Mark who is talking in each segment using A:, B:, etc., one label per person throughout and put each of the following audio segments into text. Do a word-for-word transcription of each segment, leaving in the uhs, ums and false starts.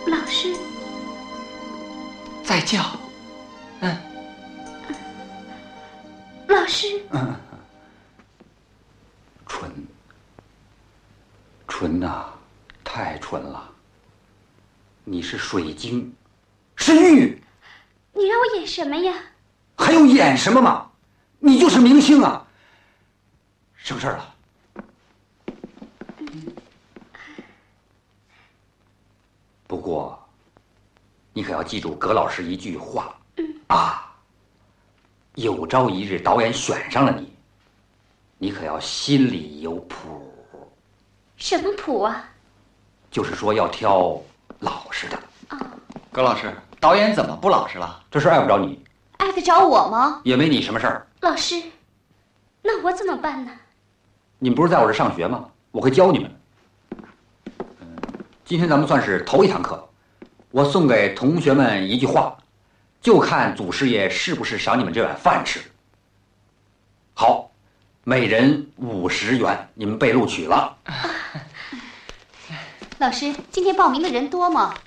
A: 老师，
B: 再叫，嗯，
A: 老师，
C: 嗯，纯，纯呐，太纯了。你是水晶，是玉，
A: 你让我演什么呀？
C: 还用演什么吗？你就是明星啊！省事儿了。不过，你可要记住葛老师一句话，
A: 嗯
C: 啊，有朝一日导演选上了你，你可要心里有谱。
A: 什么谱啊？
C: 就是说要挑老实的。
A: 哦，
B: 葛老师，导演怎么不老实了？
C: 这事碍不着你，
A: 碍得着我吗？
C: 也没你什么事儿。
A: 老师，那我怎么办呢？
C: 你们不是在我这上学吗？我会教你们。嗯，今天咱们算是头一堂课，我送给同学们一句话，就看祖师爷是不是赏你们这碗饭吃。好，每人五十元，你们被录取了。
A: 老师，今天报名的人多吗？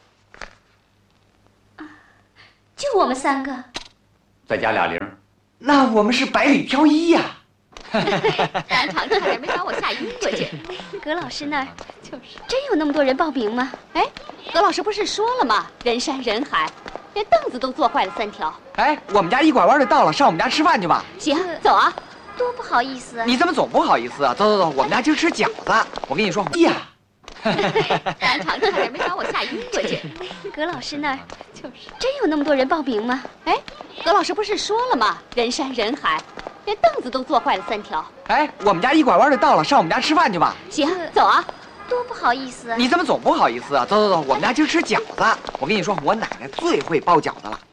A: 就我们三个。
C: 再加俩零。
B: 那我们是百里挑一呀、
A: 当场差点没把我吓晕过去。葛老师那儿就是真有那么多人报名吗？哎，葛老师不是说了吗？人山人海，连凳子都坐坏了三条。
B: 哎，我们家一拐弯就到了，上我们家吃饭去吧。
A: 行，走啊！多不好意思啊！
B: 你怎么总不好意思啊？走走走，我们家今儿吃饺子。我跟你说，呀，
A: 当场差点没把我吓晕过去。葛老师那儿就是真有那么多人报名吗？哎，葛老师不是说了吗？人山人海，连凳子都坐坏了三条。
B: 哎，我们家一拐弯就到了，上我们家吃饭去吧。
A: 行，走啊！多不好意思啊！
B: 你怎么总不好意思啊？走走走，我们家今儿吃饺子。我跟你说，我奶奶最会包饺子了。